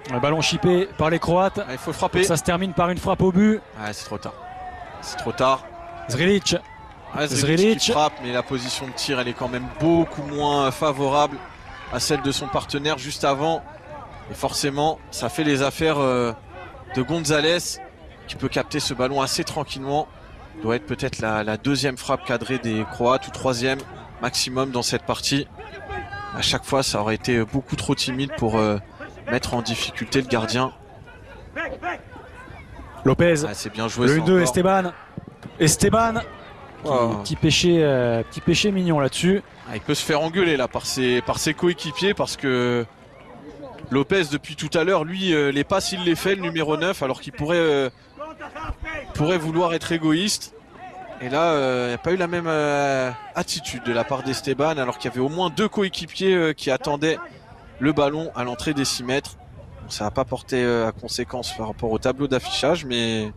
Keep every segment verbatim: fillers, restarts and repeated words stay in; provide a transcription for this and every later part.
Un ballon chippé par les Croates. Ah, il faut frapper. Ça se termine par une frappe au but. Ah, c'est trop tard. C'est trop tard. Zrilic. Ah, Zrilic qui frappe, mais la position de tir, elle est quand même beaucoup moins favorable à celle de son partenaire juste avant. Et forcément, ça fait les affaires euh, de Gonzalez, qui peut capter ce ballon assez tranquillement. Doit être peut-être la, la deuxième frappe cadrée des Croates, ou troisième maximum dans cette partie. À chaque fois, ça aurait été beaucoup trop timide pour euh, mettre en difficulté le gardien. Lopez. Ah, c'est bien joué. Le deux, Esteban. Esteban. Wow. Petit péché, euh, petit péché mignon là-dessus. Ah, il peut se faire engueuler là par ses, par ses coéquipiers, parce que Lopez, depuis tout à l'heure, lui, euh, les passes, il les fait, le numéro neuf, alors qu'il pourrait, euh, pourrait vouloir être égoïste. Et là, il euh, n'y a pas eu la même euh, attitude de la part d'Esteban, alors qu'il y avait au moins deux coéquipiers euh, qui attendaient le ballon à l'entrée des six mètres. Bon, ça n'a pas porté euh, à conséquence par rapport au tableau d'affichage, mais...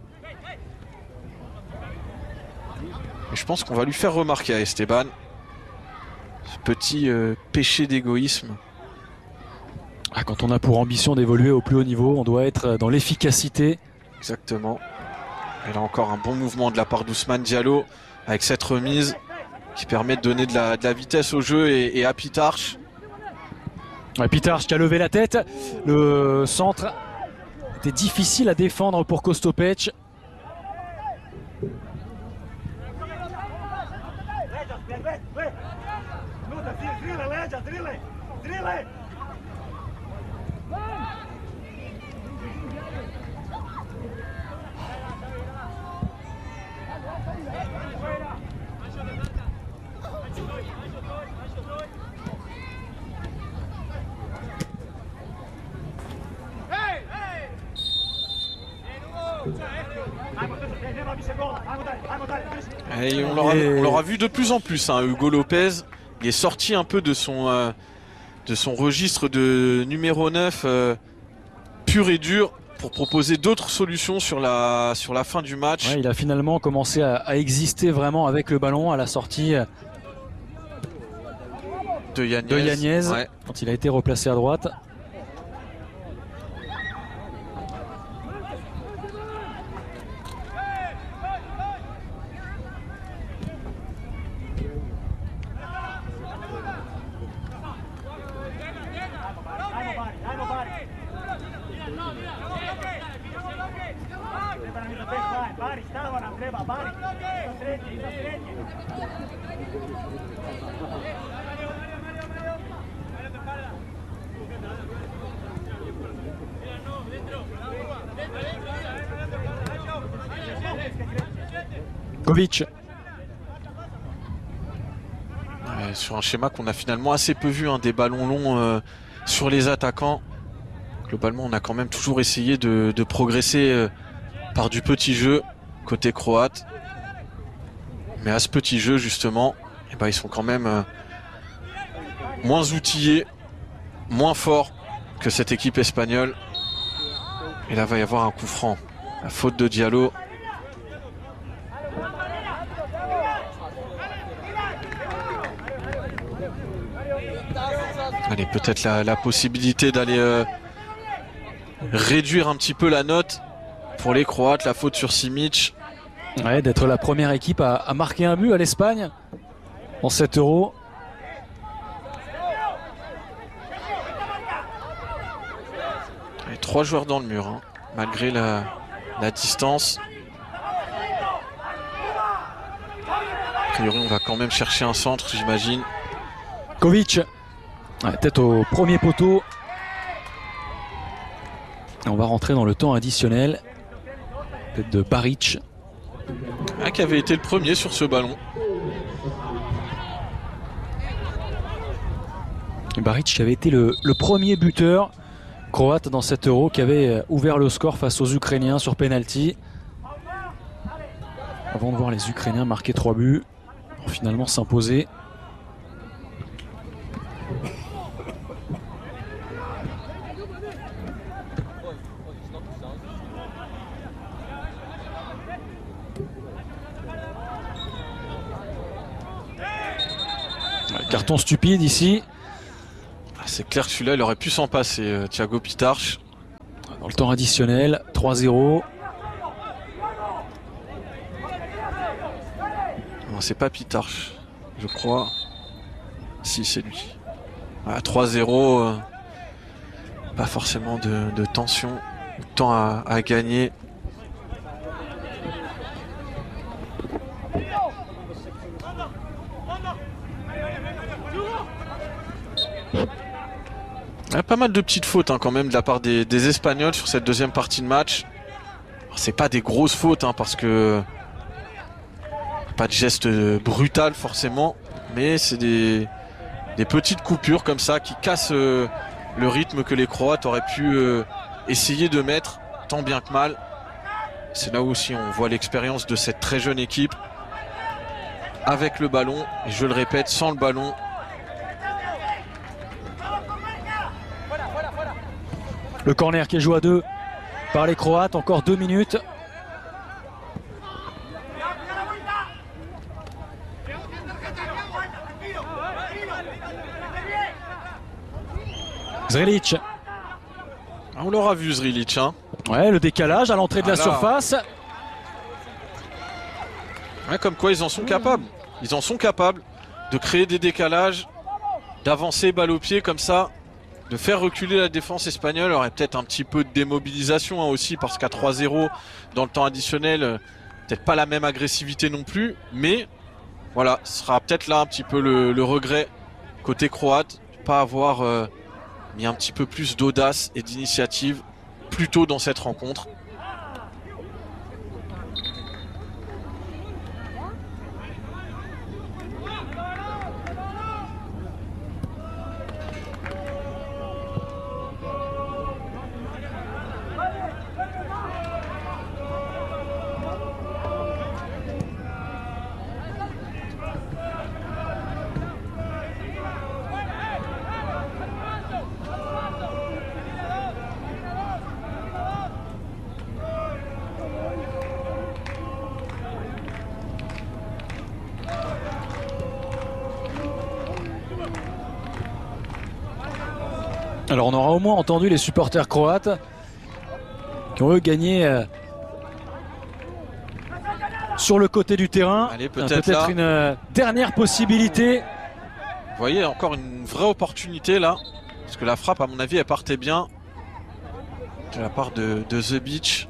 mais je pense qu'on va lui faire remarquer à Esteban ce petit euh, péché d'égoïsme. Ah, quand on a pour ambition d'évoluer au plus haut niveau, on doit être dans l'efficacité. Exactement. Et là encore un bon mouvement de la part d'Ousmane Diallo avec cette remise qui permet de donner de la, de la vitesse au jeu et, et à Pitarch. Ouais, Pitarch qui a levé la tête. Le centre était difficile à défendre pour Kostopec. Et on l'aura et... on vu de plus en plus, hein, Hugo Lopez. Il est sorti un peu de son, euh, de son registre de numéro neuf euh, pur et dur pour proposer d'autres solutions sur la, sur la fin du match. Ouais, il a finalement commencé à, à exister vraiment avec le ballon à la sortie de Yanez, de Yanez ouais. Quand il a été replacé à droite. Kovic. Ouais, sur un schéma qu'on a finalement assez peu vu, hein, des ballons longs euh, sur les attaquants. Globalement, on a quand même toujours essayé de, de progresser euh, par du petit jeu côté croate. Mais à ce petit jeu, justement, eh ben, ils sont quand même euh, moins outillés, moins forts que cette équipe espagnole. Et là, va y avoir un coup franc. La faute de Diallo. Allez, peut-être la, la possibilité d'aller euh, réduire un petit peu la note pour les Croates. La faute sur Simic. Ouais, d'être la première équipe à, à marquer un but à l'Espagne en sept euros. Et trois joueurs dans le mur, hein, malgré la, la distance. A priori, on va quand même chercher un centre, j'imagine. Kovic. Ouais, tête au premier poteau. Et on va rentrer dans le temps additionnel. Tête de Baric. Ah, qui avait été le premier sur ce ballon. Et Baric qui avait été le, le premier buteur croate dans cet euro, qui avait ouvert le score face aux Ukrainiens sur penalty. Avant de voir les Ukrainiens marquer trois buts, pour finalement s'imposer. Carton stupide ici. C'est clair que celui-là, il aurait pu s'en passer, euh, Thiago Pitarch. Dans le temps additionnel, trois zéro. C'est pas Pitarch, je crois. Si, c'est lui. Voilà, trois zéro. Euh, pas forcément de, de tension. De temps à, à gagner. Il y a pas mal de petites fautes hein, quand même de la part des, des Espagnols sur cette deuxième partie de match. C'est pas des grosses fautes hein, parce que pas de geste brutal forcément, mais c'est des, des petites coupures comme ça qui cassent euh, le rythme que les Croates auraient pu euh, essayer de mettre tant bien que mal. C'est là aussi on voit l'expérience de cette très jeune équipe avec le ballon, et je le répète, sans le ballon. Le corner qui est joué à deux par les Croates, encore deux minutes. Zrilic. On l'aura vu Zrilic. Hein. Ouais, le décalage à l'entrée de la ah surface. Ouais, comme quoi ils en sont capables. Ils en sont capables de créer des décalages, d'avancer balle au pied comme ça, de faire reculer la défense espagnole. Il y aurait peut-être un petit peu de démobilisation hein, aussi, parce qu'à trois zéro dans le temps additionnel, peut-être pas la même agressivité non plus, mais voilà, ce sera peut-être là un petit peu le, le regret côté croate, de pas avoir euh, mis un petit peu plus d'audace et d'initiative plus tôt dans cette rencontre. Alors on aura au moins entendu les supporters croates qui ont eux gagné euh, sur le côté du terrain. Allez, peut-être peut là. une euh, dernière possibilité. Vous voyez, encore une vraie opportunité là, parce que la frappe à mon avis elle partait bien de la part de, de The Beach.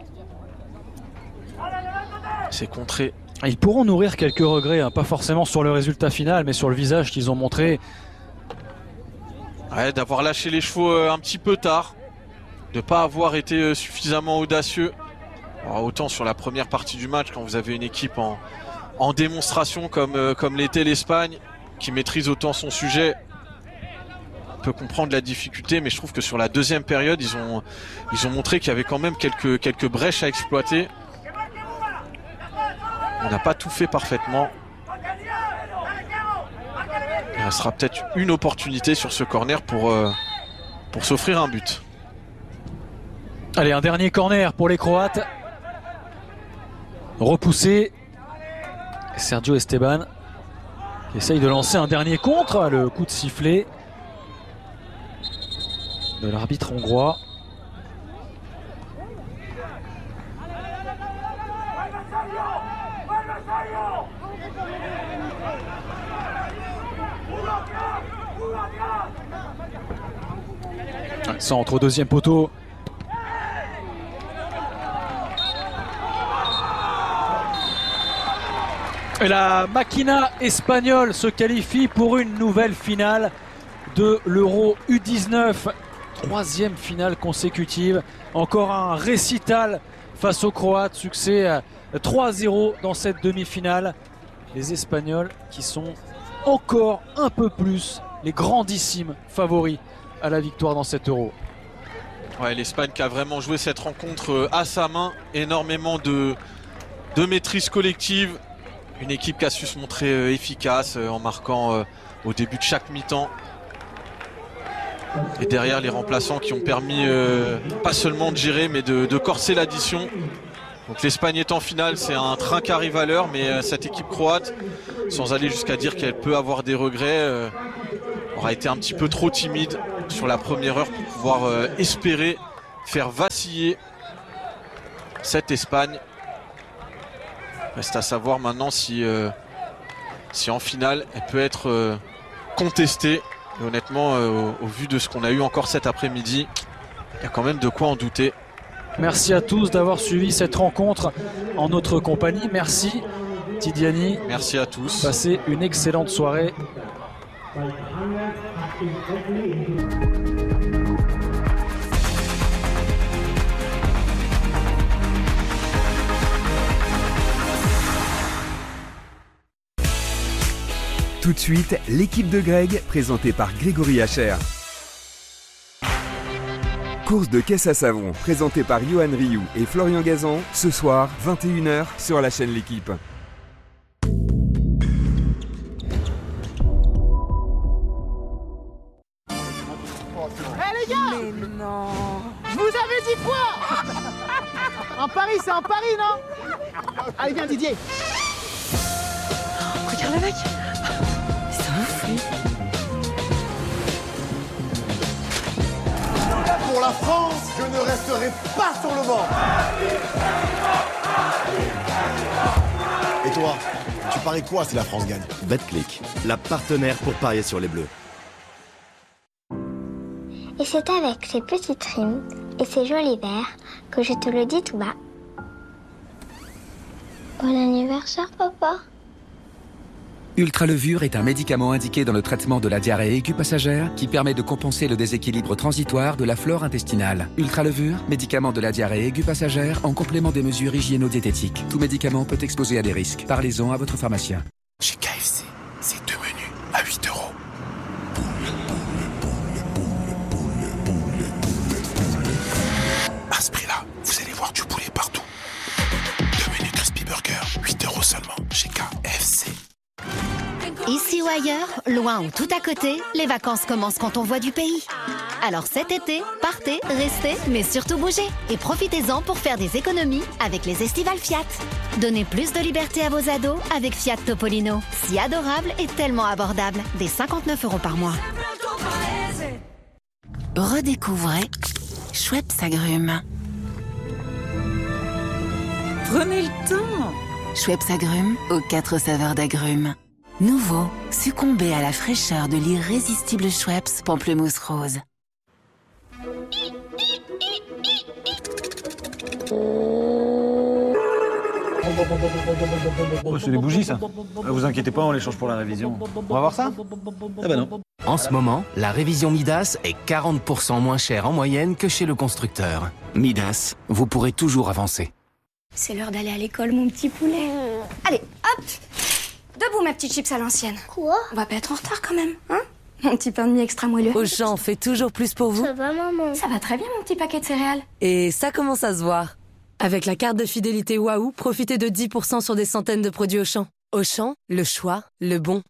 C'est contré. Ils pourront nourrir quelques regrets, hein, pas forcément sur le résultat final, mais sur le visage qu'ils ont montré. Ouais, d'avoir lâché les chevaux euh, un petit peu tard, de ne pas avoir été euh, suffisamment audacieux. Alors, autant sur la première partie du match, quand vous avez une équipe en, en démonstration comme, euh, comme l'était l'Espagne, qui maîtrise autant son sujet, on peut comprendre la difficulté, mais je trouve que sur la deuxième période, ils ont, ils ont montré qu'il y avait quand même quelques, quelques brèches à exploiter. On n'a pas tout fait parfaitement. Il sera peut-être une opportunité sur ce corner pour, euh, pour s'offrir un but. Allez, un dernier corner pour les Croates. Repoussé. Sergio Esteban qui essaye de lancer un dernier contre. Le coup de sifflet de l'arbitre hongrois. Centre au deuxième poteau. Et la Máquina espagnole se qualifie pour une nouvelle finale de l'Euro U dix-neuf. Troisième finale consécutive. Encore un récital face aux Croates. Succès trois zéro dans cette demi-finale. Les Espagnols qui sont encore un peu plus les grandissimes favoris à la victoire dans cet Euro. Ouais, l'Espagne qui a vraiment joué cette rencontre à sa main. Énormément de, de maîtrise collective. Une équipe qui a su se montrer efficace en marquant au début de chaque mi-temps. Et derrière les remplaçants qui ont permis euh, pas seulement de gérer mais de, de corser l'addition. Donc l'Espagne est en finale, c'est un train qui arrive à l'heure, mais euh, cette équipe croate, sans aller jusqu'à dire qu'elle peut avoir des regrets, euh, aura été un petit peu trop timide sur la première heure pour pouvoir euh, espérer faire vaciller cette Espagne. Reste à savoir maintenant si, euh, si en finale elle peut être euh, contestée. Et honnêtement, euh, au, au vu de ce qu'on a eu encore cet après-midi, il y a quand même de quoi en douter. Merci à tous d'avoir suivi cette rencontre en notre compagnie. Merci Tidiani. Merci à tous. Passez une excellente soirée. Tout de suite, l'équipe de Greg, présentée par Grégory Hacher. Course de caisse à savon, présentée par Johan Rioux et Florian Gazan, ce soir, vingt et une heures, sur la chaîne L'équipe. Eh les gars! Mais non! Je vous avais dit quoi? En Paris, c'est en Paris, non? Allez, viens Didier! Oh, regarde le mec! C'est un ouf, lui! Pour la France, je ne resterai pas sur le banc. Et toi, tu paries quoi si la France gagne? Betclic, la partenaire pour parier sur les Bleus. Et c'est avec ces petites rimes et ces jolis vers que je te le dis tout bas. Bon anniversaire, papa. Ultralevure est un médicament indiqué dans le traitement de la diarrhée aiguë passagère qui permet de compenser le déséquilibre transitoire de la flore intestinale. Ultralevure, médicament de la diarrhée aiguë passagère en complément des mesures hygiéno-diététiques. Tout médicament peut exposer à des risques. Parlez-en à votre pharmacien. Chez K F C, c'est deux menus à huit euros. À ce prix-là, vous allez voir du poulet partout. Deux menus Crispy Burger, huit euros seulement chez K F C. Ici ou ailleurs, loin ou tout à côté, les vacances commencent quand on voit du pays. Alors cet été, partez, restez, mais surtout bougez. Et profitez-en pour faire des économies avec les estivales Fiat. Donnez plus de liberté à vos ados avec Fiat Topolino. Si adorable et tellement abordable. Des cinquante-neuf euros par mois. Redécouvrez Schweppes Agrumes. Prenez le temps. Schweppes Agrumes aux quatre saveurs d'agrumes. Nouveau, succombez à la fraîcheur de l'irrésistible Schweppes Pamplemousse Rose. Oh, c'est des bougies, ça. Vous inquiétez pas, on les change pour la révision. On va voir ça? Ah bah non. En ce moment, la révision Midas est quarante pour cent moins chère en moyenne que chez le constructeur. Midas, vous pourrez toujours avancer. C'est l'heure d'aller à l'école, mon petit poulet. Allez, hop! Debout, ma petite chips à l'ancienne. Quoi? On va pas être en retard quand même, hein? Mon petit pain de mie extra moelleux. Auchan fait toujours plus pour vous. Ça va, maman? Ça va très bien, mon petit paquet de céréales. Et ça commence à se voir. Avec la carte de fidélité Waouh, profitez de dix pour cent sur des centaines de produits Auchan. Auchan, le choix, le bon.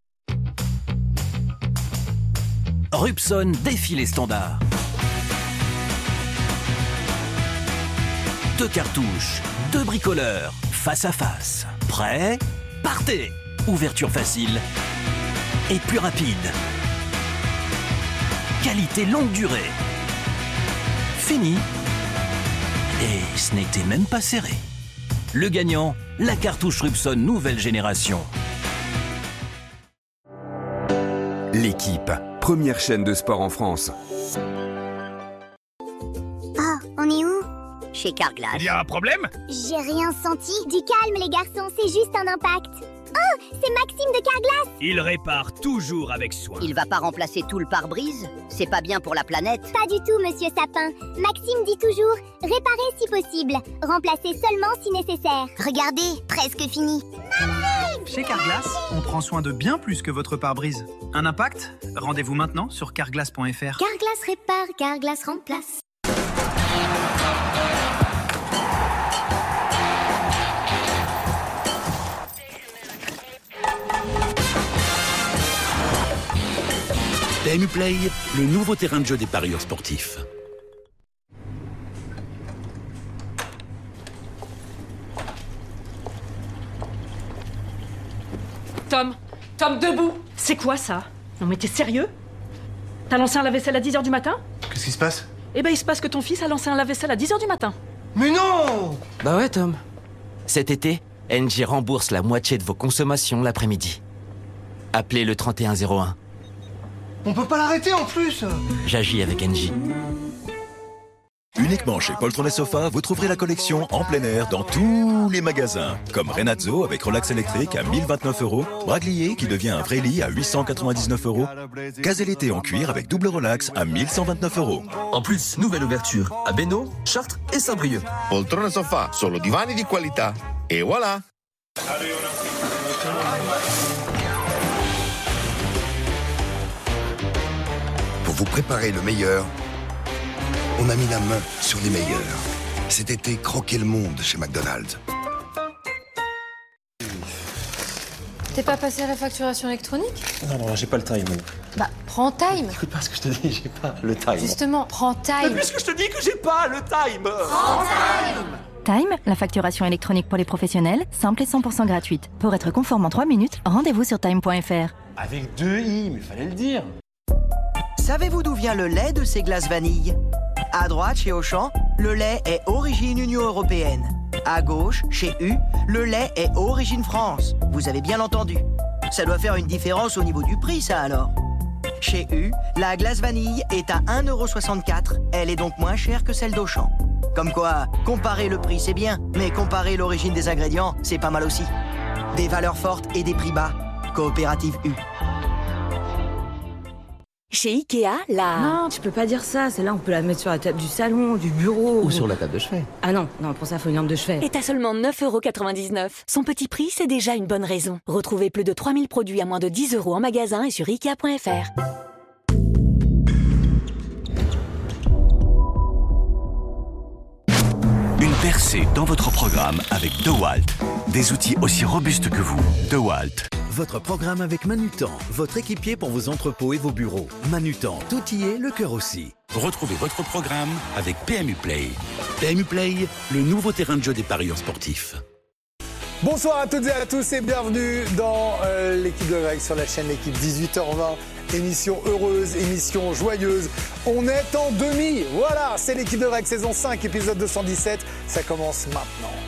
Rupson défie les standards. Deux cartouches, deux bricoleurs, face à face. Prêt? Partez! Ouverture facile et plus rapide. Qualité longue durée. Fini. Et ce n'était même pas serré. Le gagnant, la cartouche Rupson nouvelle génération. L'équipe, première chaîne de sport en France. Oh, on est où? Chez Carglass. Il y a un problème? J'ai rien senti. Du calme, les garçons, c'est juste un impact. Oh, c'est Maxime de Carglass. Il répare toujours avec soin. Il va pas remplacer tout le pare-brise? C'est pas bien pour la planète? Pas du tout, monsieur Sapin. Maxime dit toujours, réparer si possible, remplacer seulement si nécessaire. Regardez, presque fini. Maxime! Chez Carglass, on prend soin de bien plus que votre pare-brise. Un impact? Rendez-vous maintenant sur carglass point f r. Carglass répare, Carglass remplace. P M U Play, le nouveau terrain de jeu des parieurs sportifs. Tom, Tom, debout! C'est quoi ça? Non mais t'es sérieux? T'as lancé un lave-vaisselle à dix heures du matin? Qu'est-ce qui se passe? Eh ben, il se passe que ton fils a lancé un lave-vaisselle à dix heures du matin. Mais non! Bah ouais, Tom. Cet été, Engie rembourse la moitié de vos consommations l'après-midi. Appelez le trente et un zéro un. On peut pas l'arrêter en plus! J'agis avec Engie. Uniquement chez Poltron et Sofa, vous trouverez la collection en plein air dans tous les magasins. Comme Renazzo avec relax électrique à mille vingt-neuf euros, Braglier qui devient un vrai lit à huit cent quatre-vingt-dix-neuf euros, Caselleté en cuir avec double relax à mille cent vingt-neuf euros. En plus, nouvelle ouverture à Bénaud, Chartres et Saint-Brieuc. Poltrone e Sofa, solo divani di qualità. Et voilà! Pour vous préparer le meilleur, on a mis la main sur les meilleurs. Cet été, croquez le monde chez McDonald's. T'es pas passé à la facturation électronique? Non, non, j'ai pas le time. Bah, prends Time. Écoute pas ce que je te dis, j'ai pas le time. Justement, prends Time. Mais puisque je te dis que j'ai pas le time. Prends Time. Time, la facturation électronique pour les professionnels, simple et cent pour cent gratuite. Pour être conforme en trois minutes, rendez-vous sur time point f r. Avec deux i, mais fallait le dire. Savez-vous d'où vient le lait de ces glaces vanille? À droite, chez Auchan, le lait est origine Union européenne. À gauche, chez U, le lait est origine France. Vous avez bien entendu. Ça doit faire une différence au niveau du prix, ça alors. Chez U, la glace vanille est à un euro soixante-quatre. Elle est donc moins chère que celle d'Auchan. Comme quoi, comparer le prix, c'est bien, mais comparer l'origine des ingrédients, c'est pas mal aussi. Des valeurs fortes et des prix bas. Coopérative U. Chez Ikea, la... Non, tu peux pas dire ça. Celle-là, on peut la mettre sur la table du salon, du bureau. Ou sur la table de chevet. Ah non, non, pour ça, faut une lampe de chevet. est à seulement neuf euros quatre-vingt-dix-neuf. Son petit prix, c'est déjà une bonne raison. Retrouvez plus de trois mille produits à moins de dix euros en magasin et sur ikea point f r. Une percée dans votre programme avec DeWalt. Des outils aussi robustes que vous. DeWalt. Votre programme avec Manutan, votre équipier pour vos entrepôts et vos bureaux. Manutan, tout y est, le cœur aussi. Retrouvez votre programme avec P M U Play. P M U Play, le nouveau terrain de jeu des parieurs sportifs. Bonsoir à toutes et à tous et bienvenue dans euh, l'équipe de Greg sur la chaîne L'équipe, dix-huit heures vingt. Émission heureuse, émission joyeuse. On est en demi, voilà, c'est l'équipe de Greg, saison cinq, épisode deux cent dix-sept. Ça commence maintenant.